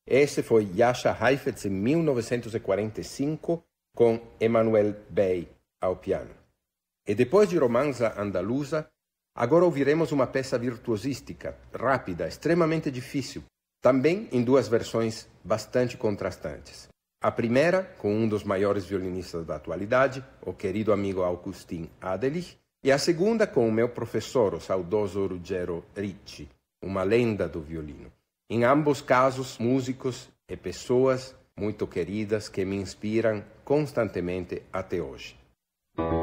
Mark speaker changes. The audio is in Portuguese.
Speaker 1: Esse foi Jascha Heifetz em 1945, com Emanuel Bey ao piano. E depois de Romanza Andalusa, agora ouviremos uma peça virtuosística, rápida, extremamente difícil, também em duas versões bastante contrastantes. A primeira, com um dos maiores violinistas da atualidade, o querido amigo Augustin Adelich, e a segunda com o meu professor, o saudoso Ruggero Ricci, uma lenda do violino. Em ambos casos, músicos e pessoas muito queridas que me inspiram constantemente até hoje.